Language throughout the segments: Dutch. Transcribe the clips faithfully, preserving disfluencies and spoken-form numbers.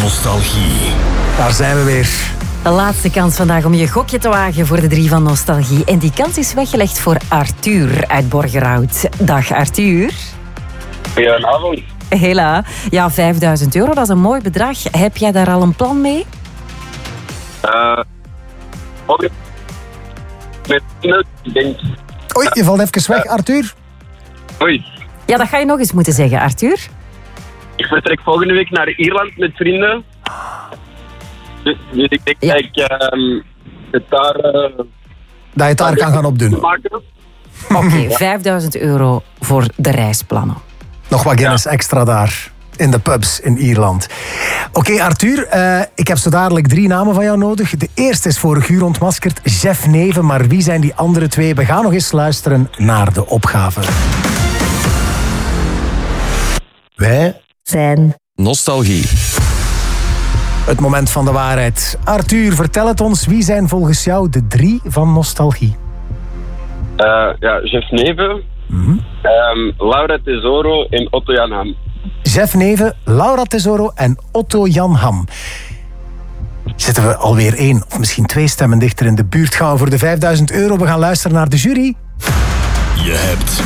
nostalgie. Daar zijn we weer. De laatste kans vandaag om je gokje te wagen voor de drie van nostalgie. En die kans is weggelegd voor Arthur uit Borgerhout. Dag Arthur. Goedenavond. Hela. Ja, vijfduizend euro, dat is een mooi bedrag. Heb jij daar al een plan mee? Uh, okay. Met ik denk... Oei, je valt even weg, Arthur. Oei. Ja, dat ga je nog eens moeten zeggen, Arthur. Ik vertrek volgende week naar Ierland met vrienden. Dus, dus ik denk Ja. dat ik uh, het daar... Uh, Dat je het daar kan gaan opdoen. maken. Oké, okay, vijfduizend euro voor de reisplannen. Nog wat Guinness extra daar. In de pubs in Ierland. Oké, okay, Arthur, uh, ik heb zo dadelijk drie namen van jou nodig. De eerste is vorig uur ontmaskerd, Jeff Neven. Maar wie zijn die andere twee? We gaan nog eens luisteren naar de opgave. Wij zijn Nostalgie. Het moment van de waarheid. Arthur, vertel het ons. Wie zijn volgens jou de drie van nostalgie? Uh, ja, Jeff Neven, Mm-hmm. um, Laura Tesoro en Otto Jan Ham. Jeff Neven, Laura Tesoro en Otto Jan Ham. Zitten we alweer één of misschien twee stemmen dichter in de buurt. Gaan we voor de vijfduizend euro. We gaan luisteren naar de jury. Je hebt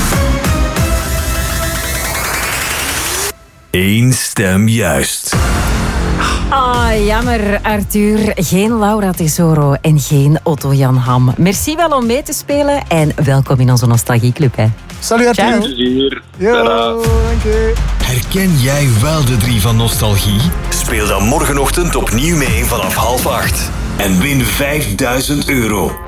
één stem juist. Ah, jammer, Arthur. Geen Laura Tesoro en geen Otto Jan Ham. Merci wel om mee te spelen en welkom in onze Nostalgieclub. Hè. Salut Arthur. Ciao. Plezier. Yo, dank je. Herken jij wel de drie van nostalgie? Speel dan morgenochtend opnieuw mee vanaf half acht. En win vijfduizend euro.